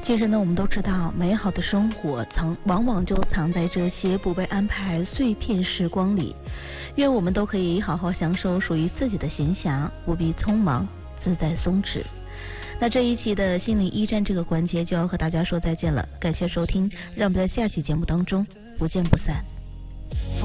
其实呢，我们都知道，美好的生活往往就藏在这些不被安排碎片时光里。愿我们都可以好好享受属于自己的闲暇，不必匆忙，自在松弛。那这一期的心灵驿站这个环节就要和大家说再见了，感谢收听，让我们在下期节目当中不见不散。